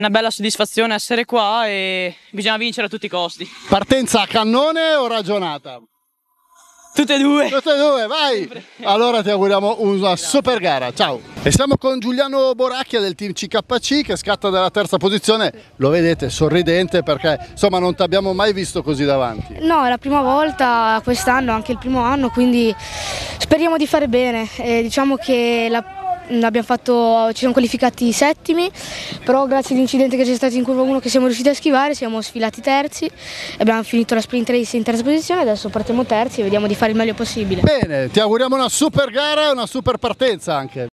Una bella soddisfazione essere qua e bisogna vincere a tutti i costi. Partenza a cannone o ragionata? Tutte e due. Tutte e due, vai! Allora ti auguriamo una super gara, ciao! E siamo con Giuliano Boracchia del team CKC che scatta dalla terza posizione, lo vedete sorridente perché insomma non ti abbiamo mai visto così davanti. No, è la prima volta quest'anno, anche il primo anno, quindi speriamo di fare bene. Diciamo che ci siamo qualificati settimi, però grazie all'incidente che c'è stato in curva 1 che siamo riusciti a schivare, siamo sfilati terzi, abbiamo finito la sprint race in terza posizione, adesso partiamo terzi e vediamo di fare il meglio possibile. Bene, ti auguriamo una super gara e una super partenza anche.